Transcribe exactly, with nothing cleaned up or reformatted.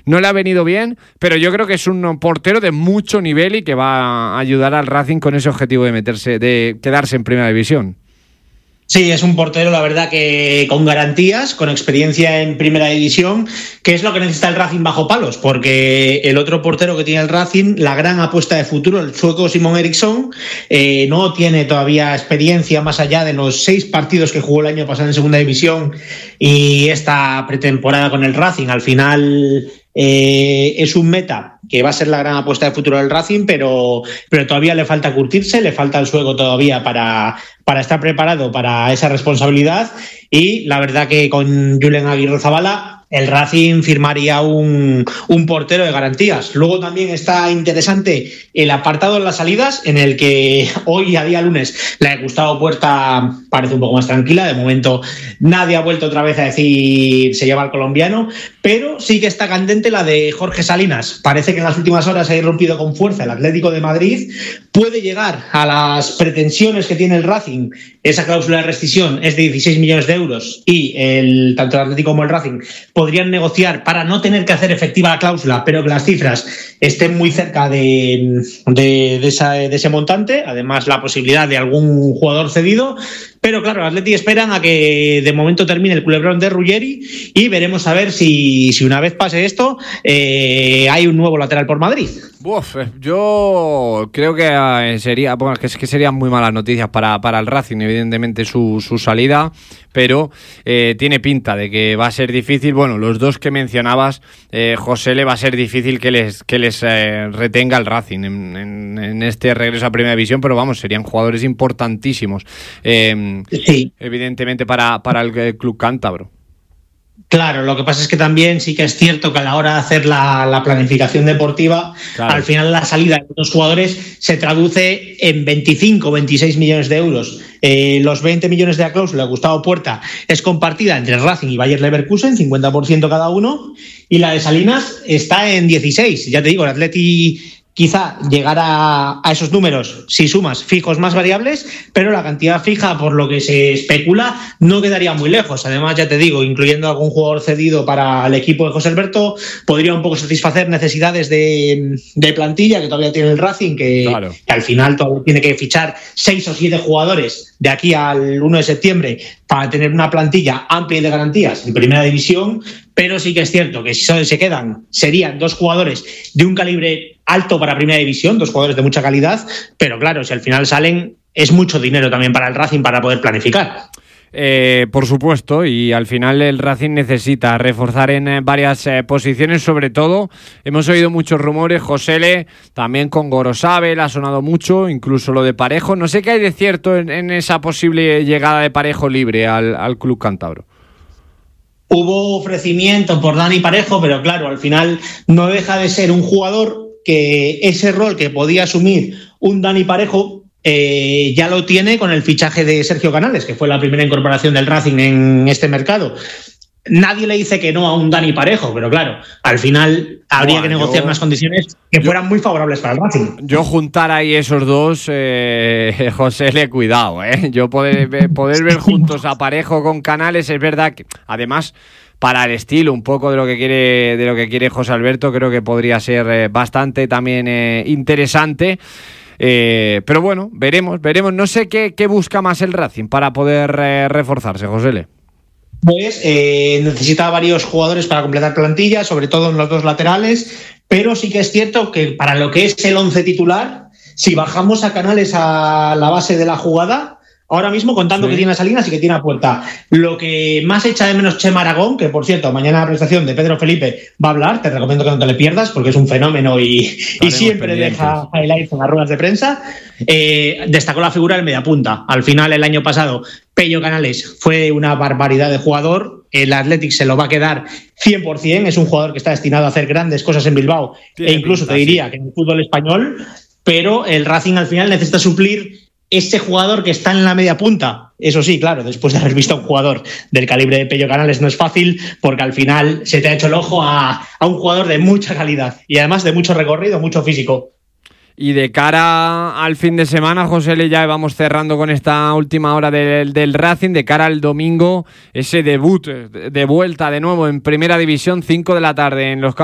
no le ha venido bien, pero yo creo que es un portero de mucho nivel y que va a ayudar al Racing con ese objetivo de meterse, de quedarse en primera división. Sí, es un portero, la verdad, que con garantías, con experiencia en primera división, que es lo que necesita el Racing bajo palos, porque el otro portero que tiene el Racing, la gran apuesta de futuro, el sueco Simon Eriksson, eh, no tiene todavía experiencia más allá de los seis partidos que jugó el año pasado en segunda división y esta pretemporada con el Racing. Al final eh, es un meta que va a ser la gran apuesta de futuro del Racing, pero, pero todavía le falta curtirse, le falta el sueco todavía para, para estar preparado para esa responsabilidad, y la verdad que con Julen Aguirrezabala el Racing firmaría un, un portero de garantías. Luego también está interesante el apartado de las salidas, en el que hoy, a día lunes, la de Gustavo Puerta parece un poco más tranquila. De momento nadie ha vuelto otra vez a decir se lleva al colombiano, pero sí que está candente la de Jorge Salinas. Parece que en las últimas horas ha irrumpido con fuerza el Atlético de Madrid. Puede llegar a las pretensiones que tiene el Racing. Esa cláusula de rescisión es de dieciséis millones de euros y el, tanto el Atlético como el Racing podrían negociar para no tener que hacer efectiva la cláusula, pero que las cifras estén muy cerca de, de, de, esa, de ese montante. Además, la posibilidad de algún jugador cedido. Pero claro, el Atleti esperan a que de momento termine el culebrón de Ruggeri y veremos a ver si, si una vez pase esto eh, hay un nuevo lateral por Madrid. Uf, yo creo que sería, bueno, que es que serían muy malas noticias para, para el Racing, evidentemente su, su salida, pero eh, tiene pinta de que va a ser difícil. Bueno, los dos que mencionabas, eh, José, le va a ser difícil que les que les eh, retenga el Racing en, en, en este regreso a Primera División, pero vamos, serían jugadores importantísimos, eh, sí. evidentemente para, para el, el club cántabro. Claro, lo que pasa es que también sí que es cierto que a la hora de hacer la, la planificación deportiva, claro, al final la salida de los jugadores se traduce en veinticinco o veintiséis millones de euros. Eh, los veinte millones de la cláusula de Gustavo Puerta es compartida entre Racing y Bayer Leverkusen, cincuenta por ciento cada uno, y la de Salinas está en dieciséis. Ya te digo, el Atleti quizá llegar a, a esos números si sumas fijos más variables, pero la cantidad fija, por lo que se especula, no quedaría muy lejos. Además, ya te digo, incluyendo algún jugador cedido para el equipo de José Alberto, podría un poco satisfacer necesidades de, de plantilla que todavía tiene el Racing, que, claro, que al final todavía tiene que fichar seis o siete jugadores de aquí al uno de septiembre para tener una plantilla amplia y de garantías en primera división. Pero sí que es cierto que si se quedan, serían dos jugadores de un calibre alto para primera división, dos jugadores de mucha calidad, pero claro, si al final salen, es mucho dinero también para el Racing para poder planificar. Eh, por supuesto, y al final el Racing necesita reforzar en eh, varias eh, posiciones. Sobre todo, hemos oído muchos rumores, Josele, también con Gorosabel ha sonado mucho, incluso lo de Parejo. No sé qué hay de cierto en, en esa posible llegada de Parejo libre al, al club cántabro. Hubo ofrecimiento por Dani Parejo, pero claro, al final no deja de ser un jugador que ese rol que podía asumir un Dani Parejo eh, ya lo tiene con el fichaje de Sergio Canales, que fue la primera incorporación del Racing en este mercado. Nadie le dice que no a un Dani Parejo, pero claro, al final habría Buah, que negociar yo, unas condiciones que yo, fueran muy favorables para el Racing. Yo juntar ahí esos dos, eh, José, le he cuidado, ¿eh? Yo poder, poder ver juntos a Parejo con Canales, es verdad que además para el estilo un poco de lo que quiere de lo que quiere José Alberto, creo que podría ser eh, bastante también eh, interesante. Eh, pero bueno, veremos, veremos. No sé qué, qué busca más el Racing para poder eh, reforzarse, José. Pues eh, necesita varios jugadores para completar plantilla, sobre todo en los dos laterales, pero sí que es cierto que para lo que es el once titular, si bajamos a Canales a la base de la jugada, ahora mismo contando sí. que tiene a Salinas y que tiene a Puerta, lo que más echa de menos Chema Aragón, que por cierto, mañana la presentación de Pedro Felipe va a hablar, te recomiendo que no te le pierdas porque es un fenómeno y, y siempre pendientes. Deja highlights en las ruedas de prensa. Eh, destacó la figura del mediapunta. Al final, el año pasado, Pello Canales fue una barbaridad de jugador. El Athletic se lo va a quedar cien por ciento. Es un jugador que está destinado a hacer grandes cosas en Bilbao Tiene e incluso pinta, te diría sí. que en el fútbol español, pero el Racing al final necesita suplir ese jugador que está en la media punta. Eso sí, claro, después de haber visto a un jugador del calibre de Pello Canales no es fácil, porque al final se te ha hecho el ojo a, a un jugador de mucha calidad y además de mucho recorrido, mucho físico. Y de cara al fin de semana, José, ya vamos cerrando con esta última hora del, del Racing, de cara al domingo, ese debut de vuelta de nuevo en Primera División, cinco de la tarde en los campos